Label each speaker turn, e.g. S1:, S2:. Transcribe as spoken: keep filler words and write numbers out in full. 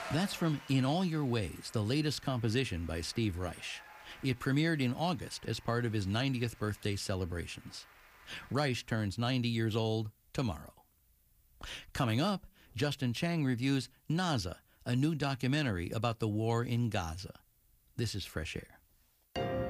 S1: That's from In All Your Ways, the latest composition by Steve Reich. It premiered in August as part of his ninetieth birthday celebrations. Reich turns ninety years old tomorrow. Coming up, Justin Chang reviews Naza, a new documentary about the war in Gaza. This is Fresh Air.